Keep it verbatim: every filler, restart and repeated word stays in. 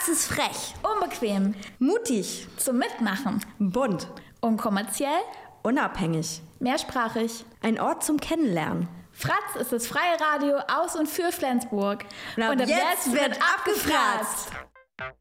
Fratz ist frech, Unbequem, mutig, zum Mitmachen, bunt, unkommerziell, unabhängig, mehrsprachig. ein Ort zum Kennenlernen. Fratz ist das freie Radio aus und für Flensburg. Und ab jetzt wird abgefratzt.